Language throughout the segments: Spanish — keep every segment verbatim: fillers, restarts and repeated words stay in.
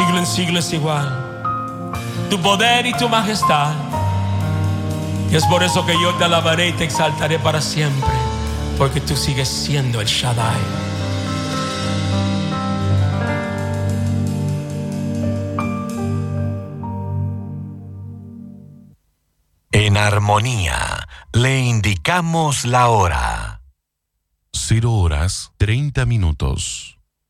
siglo en siglo es igual. Tu poder y tu majestad. Y es por eso que yo te alabaré y te exaltaré para siempre, porque tú sigues siendo el Shaddai. En armonía, le indicamos la hora. Cero horas, treinta minutos.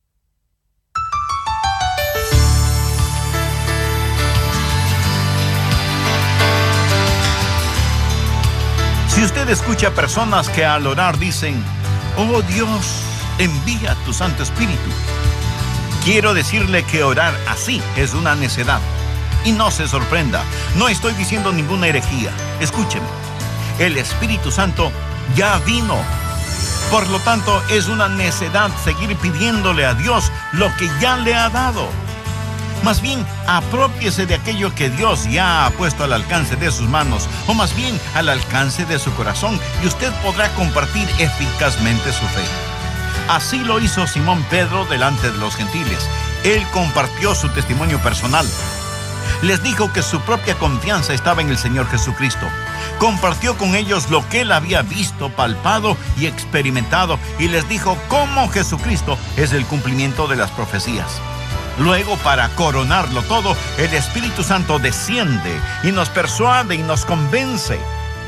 Si usted escucha personas que al orar dicen, oh Dios, envía tu Santo Espíritu, quiero decirle que orar así es una necedad. Y no se sorprenda, no estoy diciendo ninguna herejía. Escúcheme, el Espíritu Santo ya vino. Por lo tanto, es una necedad seguir pidiéndole a Dios lo que ya le ha dado. Más bien, aprópiese de aquello que Dios ya ha puesto al alcance de sus manos, o más bien al alcance de su corazón, y usted podrá compartir eficazmente su fe. Así lo hizo Simón Pedro delante de los gentiles. Él compartió su testimonio personal. Les dijo que su propia confianza estaba en el Señor Jesucristo. Compartió con ellos lo que él había visto, palpado y experimentado, y les dijo cómo Jesucristo es el cumplimiento de las profecías. Luego, para coronarlo todo, el Espíritu Santo desciende y nos persuade y nos convence.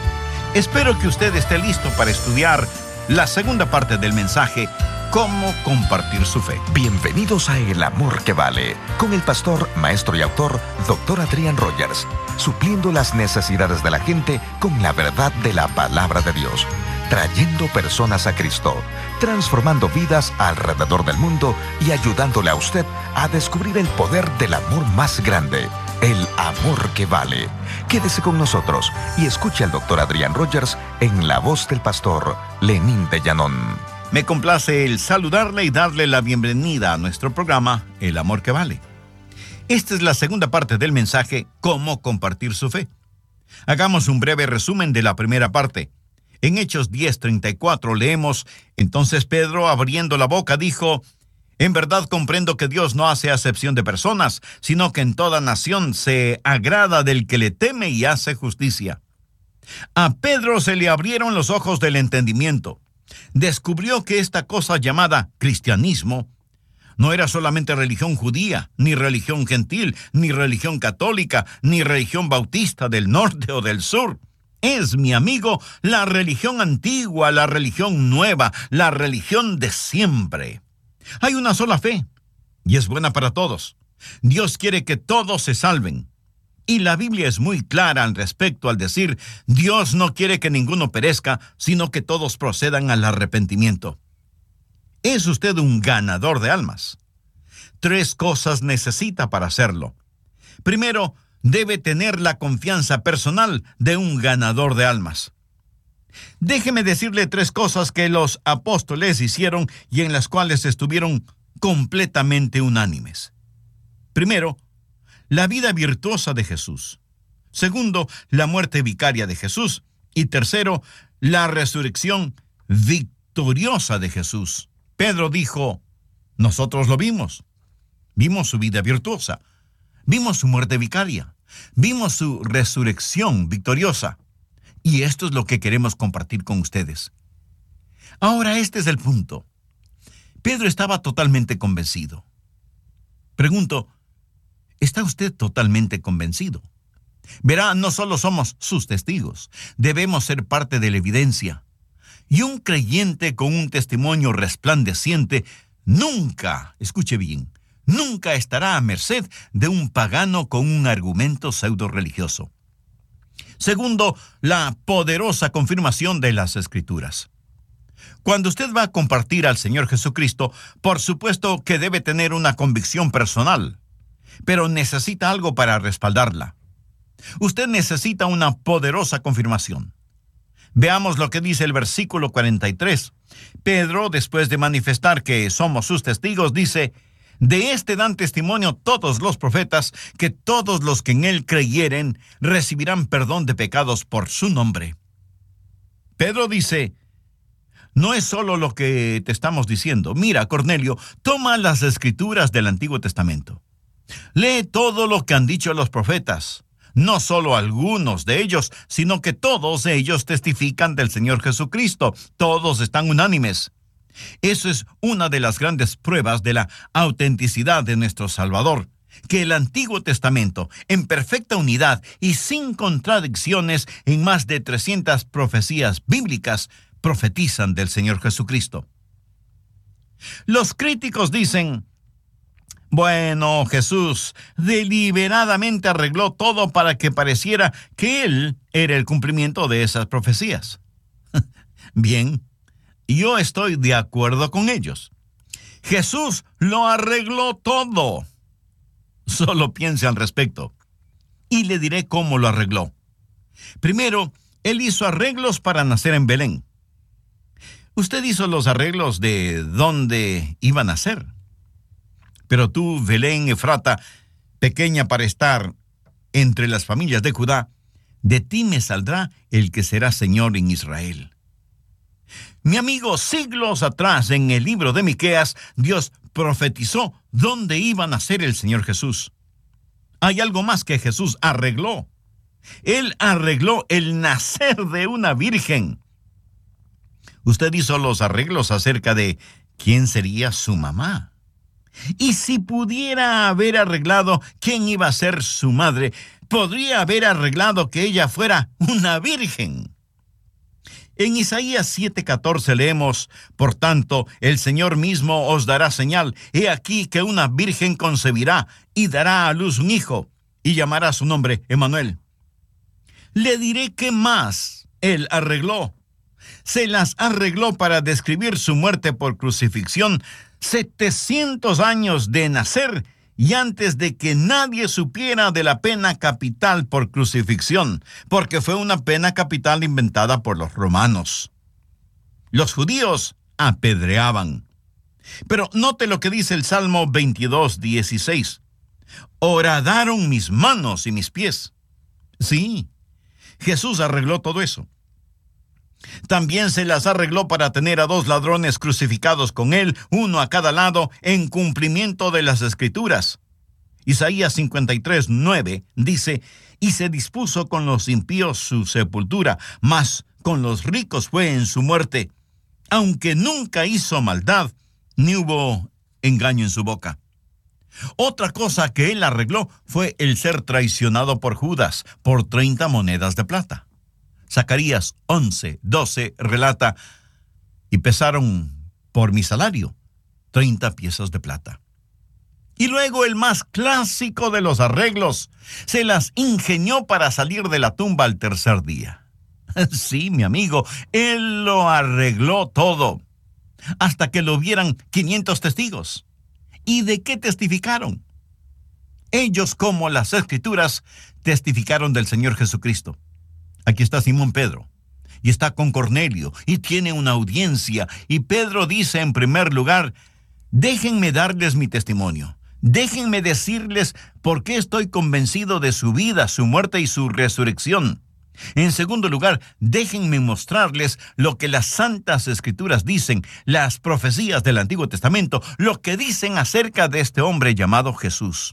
Espero que usted esté listo para estudiar la segunda parte del mensaje, cómo compartir su fe. Bienvenidos a El Amor que Vale, con el pastor, maestro y autor, doctor Adrián Rogers, supliendo las necesidades de la gente con la verdad de la palabra de Dios, trayendo personas a Cristo, transformando vidas alrededor del mundo y ayudándole a usted a descubrir el poder del amor más grande, el amor que vale. Quédese con nosotros y escuche al doctor Adrián Rogers en la voz del pastor Lenín de Llanón. Me complace el saludarle y darle la bienvenida a nuestro programa, El Amor que Vale. Esta es la segunda parte del mensaje, cómo compartir su fe. Hagamos un breve resumen de la primera parte. En Hechos diez treinta y cuatro leemos, entonces Pedro, abriendo la boca, dijo, en verdad comprendo que Dios no hace acepción de personas, sino que en toda nación se agrada del que le teme y hace justicia. A Pedro se le abrieron los ojos del entendimiento. Descubrió que esta cosa llamada cristianismo no era solamente religión judía, ni religión gentil, ni religión católica, ni religión bautista del norte o del sur. Es, mi amigo, la religión antigua, la religión nueva, la religión de siempre. Hay una sola fe, y es buena para todos. Dios quiere que todos se salven. Y la Biblia es muy clara al respecto al decir, Dios no quiere que ninguno perezca, sino que todos procedan al arrepentimiento. ¿Es usted un ganador de almas? Tres cosas necesita para hacerlo. Primero, debe tener la confianza personal de un ganador de almas. Déjeme decirle tres cosas que los apóstoles hicieron y en las cuales estuvieron completamente unánimes. Primero, la vida virtuosa de Jesús. Segundo, la muerte vicaria de Jesús. Y tercero, la resurrección victoriosa de Jesús. Pedro dijo, nosotros lo vimos. Vimos su vida virtuosa. Vimos su muerte vicaria. Vimos su resurrección victoriosa. Y esto es lo que queremos compartir con ustedes. Ahora, este es el punto. Pedro estaba totalmente convencido. Pregunto, ¿está usted totalmente convencido? Verá, no solo somos sus testigos, debemos ser parte de la evidencia. Y un creyente con un testimonio resplandeciente nunca, escuche bien, nunca estará a merced de un pagano con un argumento pseudo-religioso. Segundo, la poderosa confirmación de las Escrituras. Cuando usted va a compartir al Señor Jesucristo, por supuesto que debe tener una convicción personal, pero necesita algo para respaldarla. Usted necesita una poderosa confirmación. Veamos lo que dice el versículo cuarenta y tres. Pedro, después de manifestar que somos sus testigos, dice, de este dan testimonio todos los profetas, que todos los que en él creyeren recibirán perdón de pecados por su nombre. Pedro dice, no es solo lo que te estamos diciendo. Mira, Cornelio, toma las Escrituras del Antiguo Testamento. Lee todo lo que han dicho los profetas. No solo algunos de ellos, sino que todos ellos testifican del Señor Jesucristo. Todos están unánimes. Eso es una de las grandes pruebas de la autenticidad de nuestro Salvador, que el Antiguo Testamento, en perfecta unidad y sin contradicciones en más de trescientas profecías bíblicas, profetizan del Señor Jesucristo. Los críticos dicen: bueno, Jesús deliberadamente arregló todo para que pareciera que Él era el cumplimiento de esas profecías. Bien, yo estoy de acuerdo con ellos. Jesús lo arregló todo. Solo piense al respecto. Y le diré cómo lo arregló. Primero, Él hizo arreglos para nacer en Belén. Usted hizo los arreglos de dónde iba a nacer. Pero tú, Belén Efrata, pequeña para estar entre las familias de Judá, de ti me saldrá el que será Señor en Israel. Mi amigo, siglos atrás, en el libro de Miqueas, Dios profetizó dónde iba a nacer el Señor Jesús. Hay algo más que Jesús arregló. Él arregló el nacer de una virgen. Usted hizo los arreglos acerca de quién sería su mamá. Y si pudiera haber arreglado quién iba a ser su madre, podría haber arreglado que ella fuera una virgen. En Isaías siete catorce leemos: por tanto, el Señor mismo os dará señal. He aquí que una virgen concebirá y dará a luz un hijo, y llamará su nombre Emmanuel. Le diré qué más Él arregló. Se las arregló para describir su muerte por crucifixión, setecientos años de nacer y antes de que nadie supiera de la pena capital por crucifixión, porque fue una pena capital inventada por los romanos. Los judíos apedreaban. Pero note lo que dice el Salmo veintidós, dieciséis. Horadaron mis manos y mis pies. Sí, Jesús arregló todo eso. También se las arregló para tener a dos ladrones crucificados con él, uno a cada lado, en cumplimiento de las Escrituras. Isaías cincuenta y tres, nueve dice: y se dispuso con los impíos su sepultura, mas con los ricos fue en su muerte, aunque nunca hizo maldad, ni hubo engaño en su boca. Otra cosa que él arregló fue el ser traicionado por Judas por treinta monedas de plata. Zacarías once, doce relata: y pesaron por mi salario treinta piezas de plata. Y luego el más clásico de los arreglos, se las ingenió para salir de la tumba al tercer día. Sí, mi amigo, él lo arregló todo, hasta que lo vieran quinientos testigos. ¿Y de qué testificaron? Ellos, como las Escrituras, testificaron del Señor Jesucristo. Aquí está Simón Pedro, y está con Cornelio, y tiene una audiencia, y Pedro dice en primer lugar: déjenme darles mi testimonio, déjenme decirles por qué estoy convencido de su vida, su muerte y su resurrección. En segundo lugar, déjenme mostrarles lo que las Santas Escrituras dicen, las profecías del Antiguo Testamento, lo que dicen acerca de este hombre llamado Jesús.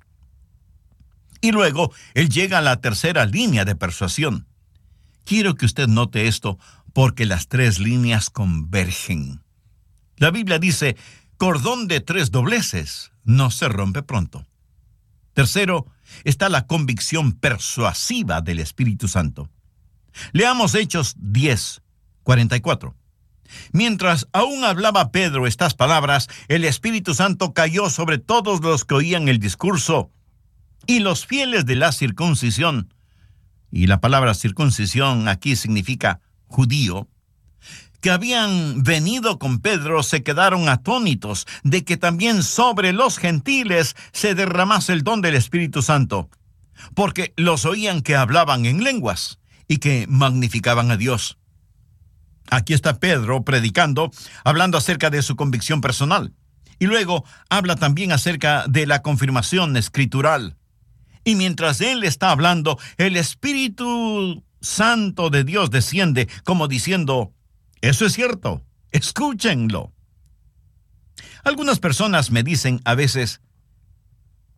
Y luego, él llega a la tercera línea de persuasión. Quiero que usted note esto, porque las tres líneas convergen. La Biblia dice: cordón de tres dobleces no se rompe pronto. Tercero, está la convicción persuasiva del Espíritu Santo. Leamos Hechos diez, cuarenta y cuatro. Mientras aún hablaba Pedro estas palabras, el Espíritu Santo cayó sobre todos los que oían el discurso, y los fieles de la circuncisión, y la palabra circuncisión aquí significa judío, que habían venido con Pedro, se quedaron atónitos de que también sobre los gentiles se derramase el don del Espíritu Santo, porque los oían que hablaban en lenguas y que magnificaban a Dios. Aquí está Pedro predicando, hablando acerca de su convicción personal, y luego habla también acerca de la confirmación escritural. Y mientras él está hablando, el Espíritu Santo de Dios desciende como diciendo: eso es cierto, escúchenlo. Algunas personas me dicen a veces: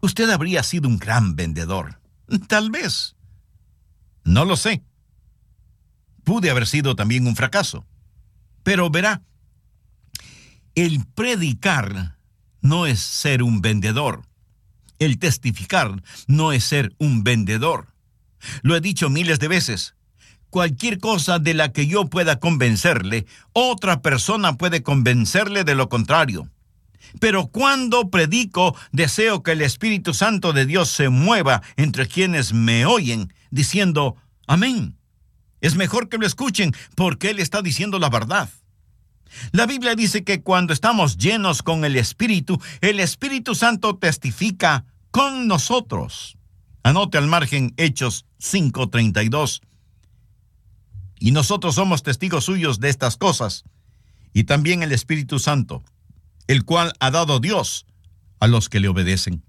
usted habría sido un gran vendedor. Tal vez. No lo sé. Pude haber sido también un fracaso. Pero verá, el predicar no es ser un vendedor. El testificar no es ser un vendedor. Lo he dicho miles de veces. Cualquier cosa de la que yo pueda convencerle, otra persona puede convencerle de lo contrario. Pero cuando predico, deseo que el Espíritu Santo de Dios se mueva entre quienes me oyen, diciendo, amén. Es mejor que lo escuchen, porque Él está diciendo la verdad. La Biblia dice que cuando estamos llenos con el Espíritu, el Espíritu Santo testifica con nosotros. Anote al margen Hechos cinco treinta y dos. Y nosotros somos testigos suyos de estas cosas, y también el Espíritu Santo, el cual ha dado Dios a los que le obedecen.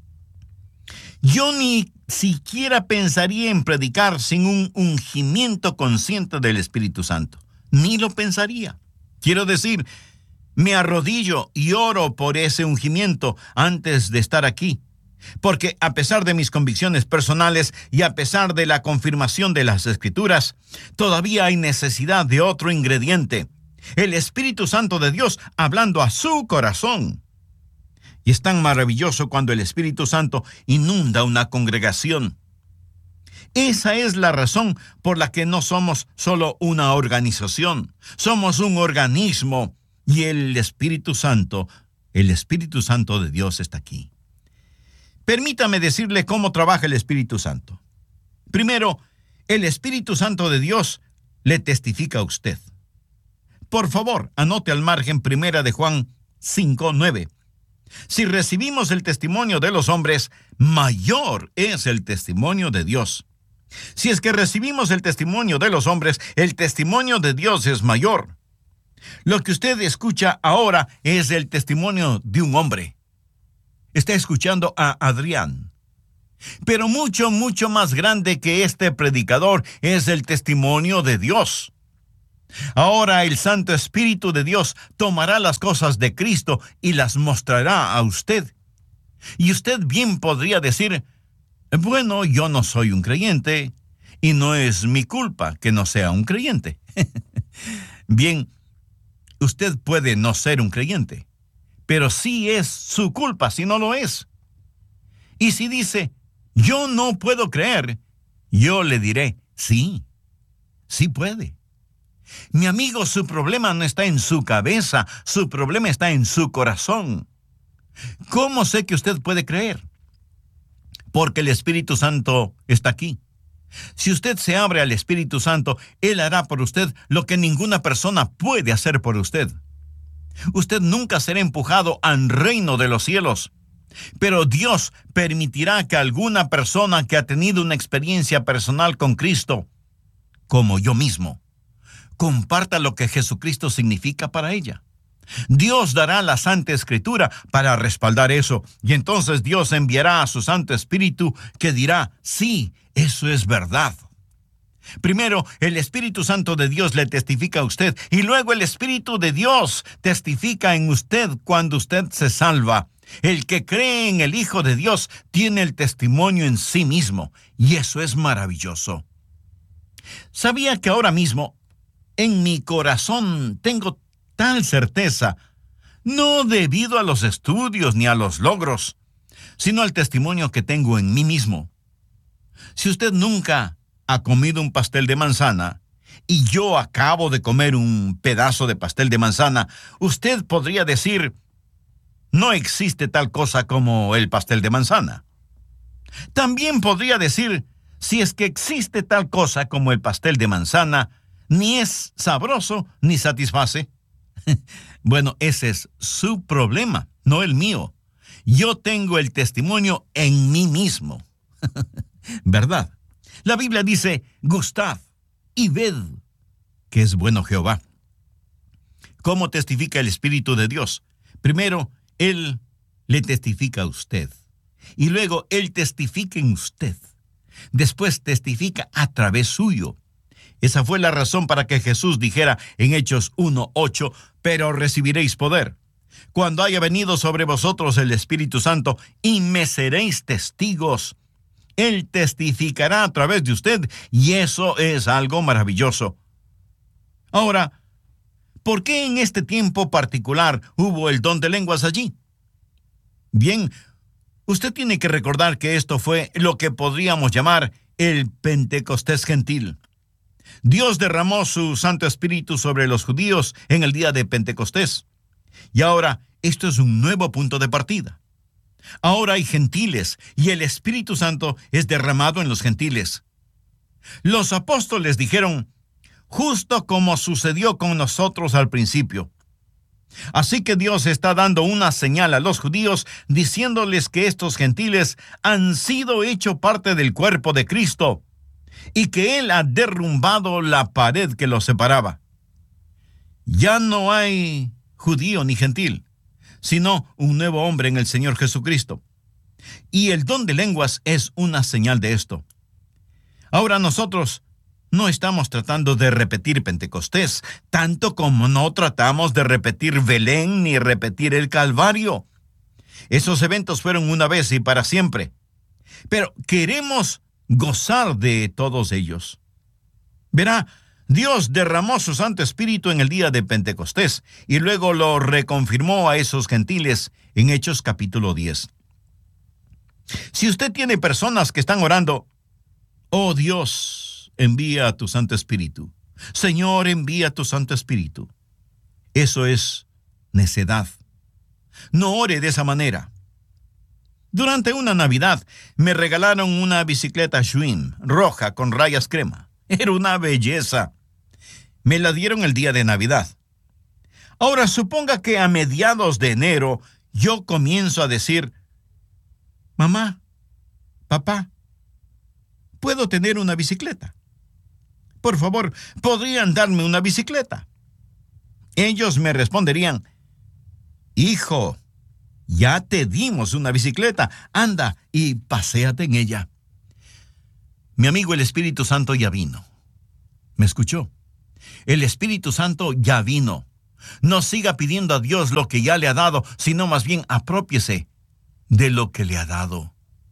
Yo ni siquiera pensaría en predicar sin un ungimiento consciente del Espíritu Santo. Ni lo pensaría. Quiero decir, me arrodillo y oro por ese ungimiento antes de estar aquí. Porque a pesar de mis convicciones personales y a pesar de la confirmación de las Escrituras, todavía hay necesidad de otro ingrediente. El Espíritu Santo de Dios hablando a su corazón. Y es tan maravilloso cuando el Espíritu Santo inunda una congregación. Esa es la razón por la que no somos solo una organización. Somos un organismo y el Espíritu Santo, el Espíritu Santo de Dios está aquí. Permítame decirle cómo trabaja el Espíritu Santo. Primero, el Espíritu Santo de Dios le testifica a usted. Por favor, anote al margen primera de Juan cinco nueve. Si recibimos el testimonio de los hombres, mayor es el testimonio de Dios. Si es que recibimos el testimonio de los hombres, el testimonio de Dios es mayor. Lo que usted escucha ahora es el testimonio de un hombre. Está escuchando a Adrián. Pero mucho, mucho más grande que este predicador es el testimonio de Dios. Ahora el Santo Espíritu de Dios tomará las cosas de Cristo y las mostrará a usted. Y usted bien podría decir, bueno, yo no soy un creyente y no es mi culpa que no sea un creyente. Bien, usted puede no ser un creyente, pero sí es su culpa si no lo es. Y si dice, yo no puedo creer, yo le diré, sí, sí puede. Mi amigo, su problema no está en su cabeza, su problema está en su corazón. ¿Cómo sé que usted puede creer? Porque el Espíritu Santo está aquí. Si usted se abre al Espíritu Santo, Él hará por usted lo que ninguna persona puede hacer por usted. Usted nunca será empujado al reino de los cielos, pero Dios permitirá que alguna persona que ha tenido una experiencia personal con Cristo, como yo mismo, comparta lo que Jesucristo significa para ella. Dios dará la Santa Escritura para respaldar eso, y entonces Dios enviará a su Santo Espíritu que dirá, sí, eso es verdad. Primero, el Espíritu Santo de Dios le testifica a usted, y luego el Espíritu de Dios testifica en usted cuando usted se salva. El que cree en el Hijo de Dios tiene el testimonio en sí mismo, y eso es maravilloso. ¿Sabía que ahora mismo, en mi corazón, tengo tal certeza, no debido a los estudios ni a los logros, sino al testimonio que tengo en mí mismo? Si usted nunca ha comido un pastel de manzana, y yo acabo de comer un pedazo de pastel de manzana, usted podría decir, no existe tal cosa como el pastel de manzana. También podría decir, si es que existe tal cosa como el pastel de manzana, ni es sabroso ni satisface. Bueno, ese es su problema, no el mío. Yo tengo el testimonio en mí mismo. ¿Verdad? La Biblia dice, gustad y ved que es bueno Jehová. ¿Cómo testifica el Espíritu de Dios? Primero, Él le testifica a usted. Y luego, Él testifica en usted. Después testifica a través suyo. Esa fue la razón para que Jesús dijera en Hechos uno ocho, pero recibiréis poder. cuando haya venido sobre vosotros el Espíritu Santo, y me seréis testigos. Él testificará a través de usted, y eso es algo maravilloso. Ahora, ¿por qué en este tiempo particular hubo el don de lenguas allí? Bien, usted tiene que recordar que esto fue lo que podríamos llamar el Pentecostés gentil. Dios derramó su Santo Espíritu sobre los judíos en el día de Pentecostés. Y ahora, esto es un nuevo punto de partida. Ahora hay gentiles, y el Espíritu Santo es derramado en los gentiles. Los apóstoles dijeron, justo como sucedió con nosotros al principio. Así que Dios está dando una señal a los judíos, diciéndoles que estos gentiles han sido hechos parte del cuerpo de Cristo, y que Él ha derrumbado la pared que los separaba. Ya no hay judío ni gentil, sino un nuevo hombre en el Señor Jesucristo. Y el don de lenguas es una señal de esto. Ahora nosotros no estamos tratando de repetir Pentecostés, tanto como no tratamos de repetir Belén ni repetir el Calvario. Esos eventos fueron una vez y para siempre. Pero queremos gozar de todos ellos. Verá, Dios derramó su Santo Espíritu en el día de Pentecostés y luego lo reconfirmó a esos gentiles en Hechos capítulo diez. Si usted tiene personas que están orando, oh Dios, envía a tu Santo Espíritu. Señor, envía tu Santo Espíritu. Eso es necedad. No ore de esa manera. Durante una Navidad me regalaron una bicicleta Schwinn roja con rayas crema. Era una belleza. Me la dieron el día de Navidad. Ahora suponga que a mediados de enero yo comienzo a decir, mamá, papá, ¿puedo tener una bicicleta? Por favor, ¿podrían darme una bicicleta? Ellos me responderían, hijo, ya te dimos una bicicleta, anda y paséate en ella. Mi amigo, el Espíritu Santo ya vino. ¿Me escuchó? El Espíritu Santo ya vino. No siga pidiendo a Dios lo que ya le ha dado, sino más bien apropiese de lo que le ha dado.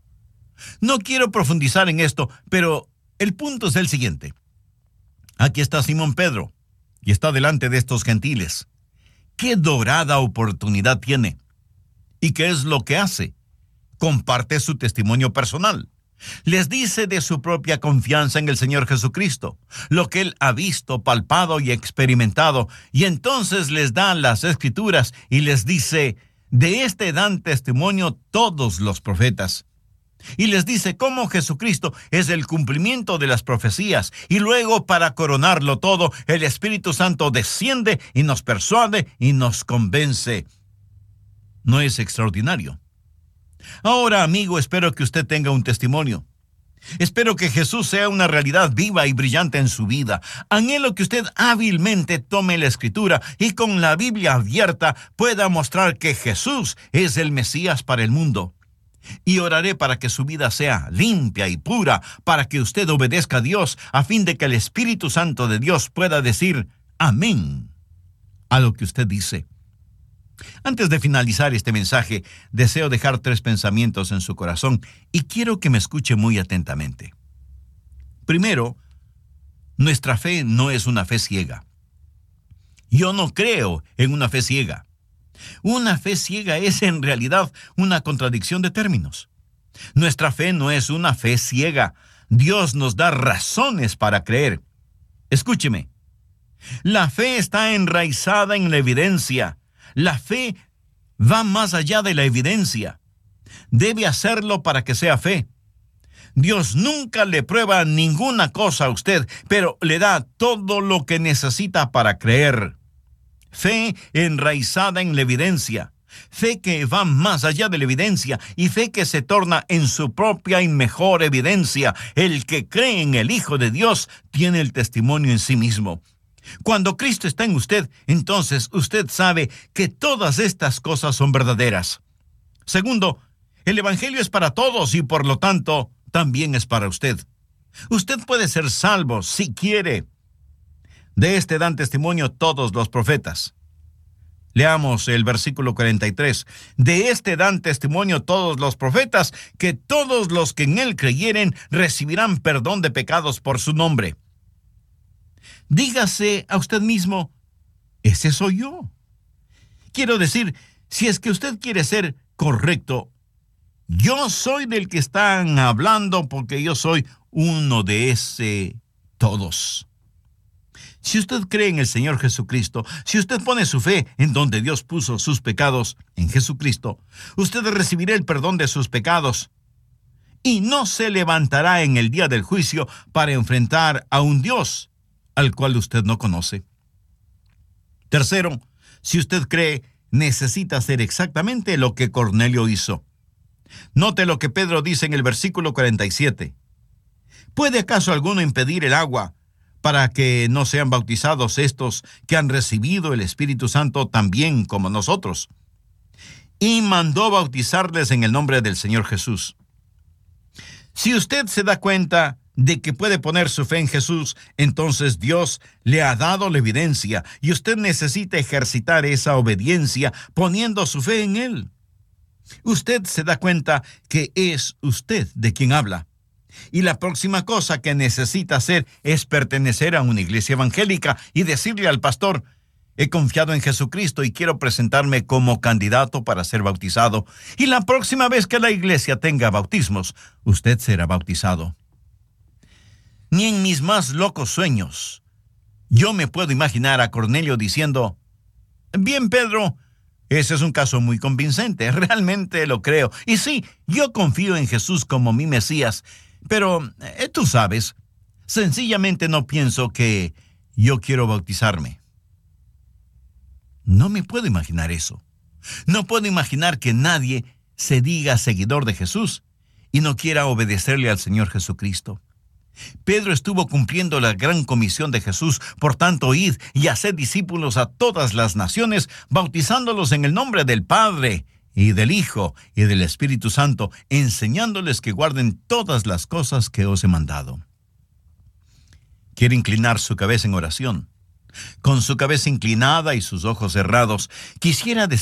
No quiero profundizar en esto, pero el punto es el siguiente. Aquí está Simón Pedro, y está delante de estos gentiles. ¡Qué dorada oportunidad tiene! ¿Y qué es lo que hace? Comparte su testimonio personal. Les dice de su propia confianza en el Señor Jesucristo, lo que Él ha visto, palpado y experimentado, y entonces les da las Escrituras y les dice, de este dan testimonio todos los profetas. Y les dice cómo Jesucristo es el cumplimiento de las profecías, y luego para coronarlo todo, el Espíritu Santo desciende y nos persuade y nos convence. ¿No es extraordinario? Ahora, amigo, espero que usted tenga un testimonio. Espero que Jesús sea una realidad viva y brillante en su vida. Anhelo que usted hábilmente tome la Escritura y con la Biblia abierta pueda mostrar que Jesús es el Mesías para el mundo. Y oraré para que su vida sea limpia y pura, para que usted obedezca a Dios, a fin de que el Espíritu Santo de Dios pueda decir amén a lo que usted dice. Antes de finalizar este mensaje, deseo dejar tres pensamientos en su corazón y quiero que me escuche muy atentamente. Primero, nuestra fe no es una fe ciega. Yo no creo en una fe ciega. Una fe ciega es en realidad una contradicción de términos. Nuestra fe no es una fe ciega. Dios nos da razones para creer. Escúcheme. La fe está enraizada en la evidencia. La fe va más allá de la evidencia. Debe hacerlo para que sea fe. Dios nunca le prueba ninguna cosa a usted, pero le da todo lo que necesita para creer. Fe enraizada en la evidencia. Fe que va más allá de la evidencia y fe que se torna en su propia y mejor evidencia. El que cree en el Hijo de Dios tiene el testimonio en sí mismo. Cuando Cristo está en usted, entonces usted sabe que todas estas cosas son verdaderas. Segundo, el Evangelio es para todos y por lo tanto también es para usted. Usted puede ser salvo si quiere. De este dan testimonio todos los profetas. Leamos el versículo cuarenta y tres. De este dan testimonio todos los profetas, que todos los que en él creyeren recibirán perdón de pecados por su nombre. Dígase a usted mismo, ese soy yo. Quiero decir, si es que usted quiere ser correcto, yo soy del que están hablando porque yo soy uno de ese todos. Si usted cree en el Señor Jesucristo, si usted pone su fe en donde Dios puso sus pecados, en Jesucristo, usted recibirá el perdón de sus pecados y no se levantará en el día del juicio para enfrentar a un Dios al cual usted no conoce. Tercero, si usted cree, necesita hacer exactamente lo que Cornelio hizo. Note lo que Pedro dice en el versículo cuarenta y siete. ¿Puede acaso alguno impedir el agua para que no sean bautizados estos que han recibido el Espíritu Santo también como nosotros? Y mandó bautizarles en el nombre del Señor Jesús. Si usted se da cuenta de que puede poner su fe en Jesús, entonces Dios le ha dado la evidencia y usted necesita ejercitar esa obediencia poniendo su fe en Él. Usted se da cuenta que es usted de quien habla. Y la próxima cosa que necesita hacer es pertenecer a una iglesia evangélica y decirle al pastor, he confiado en Jesucristo y quiero presentarme como candidato para ser bautizado. Y la próxima vez que la iglesia tenga bautismos, usted será bautizado. Ni en mis más locos sueños yo me puedo imaginar a Cornelio diciendo, bien, Pedro, ese es un caso muy convincente, realmente lo creo. Y sí, yo confío en Jesús como mi Mesías, pero eh, tú sabes, sencillamente no pienso que yo quiero bautizarme. No me puedo imaginar eso. No puedo imaginar que nadie se diga seguidor de Jesús y no quiera obedecerle al Señor Jesucristo. Pedro estuvo cumpliendo la gran comisión de Jesús, por tanto, id y haced discípulos a todas las naciones, bautizándolos en el nombre del Padre y del Hijo y del Espíritu Santo, enseñándoles que guarden todas las cosas que os he mandado. Quiere inclinar su cabeza en oración. Con su cabeza inclinada y sus ojos cerrados, quisiera decir